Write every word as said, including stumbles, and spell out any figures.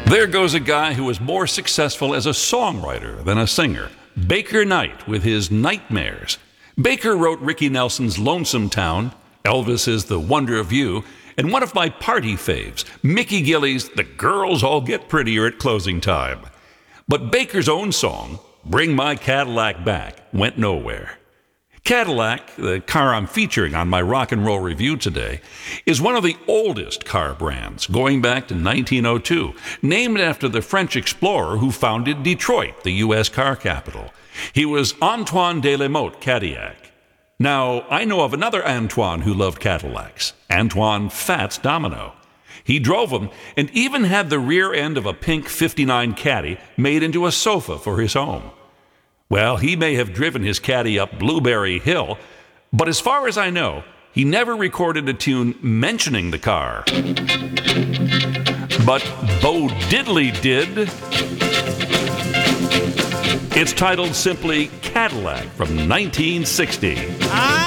There goes a guy who was more successful as a songwriter than a singer. Baker Knight with his Nightmares. Baker wrote Ricky Nelson's Lonesome Town, Elvis's The Wonder of You, and one of my party faves, Mickey Gilley's The Girls All Get Prettier at Closing Time. But Baker's own song, Bring My Cadillac Back, went nowhere. Cadillac, the car I'm featuring on my rock and roll review today, is one of the oldest car brands, going back to nineteen oh two, named after the French explorer who founded Detroit, the U S car capital. He was Antoine de la Motte Cadillac. Now, I know of another Antoine who loved Cadillacs, Antoine Fats Domino. He drove them and even had the rear end of a pink fifty-nine Caddy made into a sofa for his home. Well, he may have driven his Caddy up Blueberry Hill, but as far as I know, he never recorded a tune mentioning the car. But Bo Diddley did. It's titled simply Cadillac from nineteen sixty. I